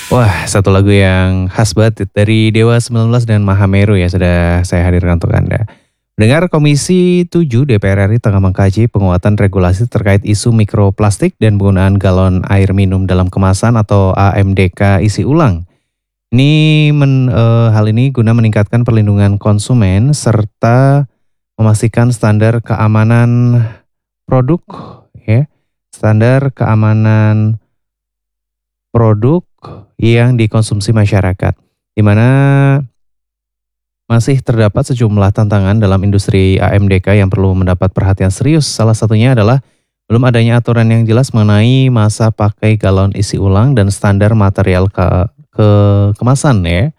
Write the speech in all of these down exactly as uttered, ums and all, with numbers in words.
Wah, satu lagu yang khas banget dari Dewa sembilan belas dan Mahameru ya sudah saya hadirkan untuk Anda. Dengar Komisi tujuh D P R R I tengah mengkaji penguatan regulasi terkait isu mikroplastik dan penggunaan galon air minum dalam kemasan atau A M D K isi ulang. Ini men, eh, hal ini guna meningkatkan perlindungan konsumen serta memastikan standar keamanan produk ya, standar keamanan produk yang dikonsumsi masyarakat, di mana masih terdapat sejumlah tantangan dalam industri A M D K yang perlu mendapat perhatian serius. Salah satunya adalah belum adanya aturan yang jelas mengenai masa pakai galon isi ulang dan standar material ke, ke kemasan ya.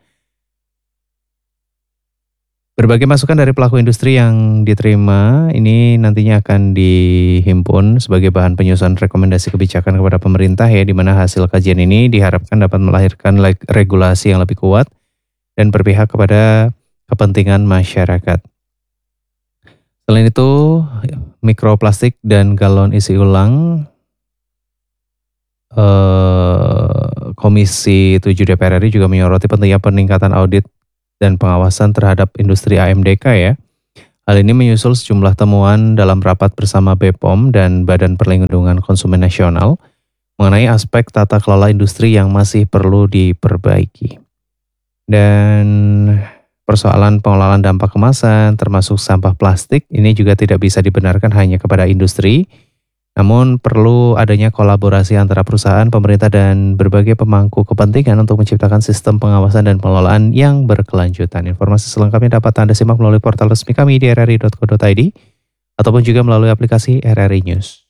Berbagai masukan dari pelaku industri yang diterima ini nantinya akan dihimpun sebagai bahan penyusunan rekomendasi kebijakan kepada pemerintah ya, di mana hasil kajian ini diharapkan dapat melahirkan leg- regulasi yang lebih kuat dan berpihak kepada kepentingan masyarakat. Selain itu, mikroplastik dan galon isi ulang, eh, Komisi tujuh D P R R I juga menyoroti pentingnya peningkatan audit dan pengawasan terhadap industri A M D K ya. Hal ini menyusul sejumlah temuan dalam rapat bersama B P O M dan Badan Perlindungan Konsumen Nasional mengenai aspek tata kelola industri yang masih perlu diperbaiki. Dan persoalan pengelolaan dampak kemasan termasuk sampah plastik ini juga tidak bisa dibenarkan hanya kepada industri, namun perlu adanya kolaborasi antara perusahaan, pemerintah, dan berbagai pemangku kepentingan untuk menciptakan sistem pengawasan dan pengelolaan yang berkelanjutan. Informasi selengkapnya dapat Anda simak melalui portal resmi kami di r r i dot co dot i d ataupun juga melalui aplikasi R R I News.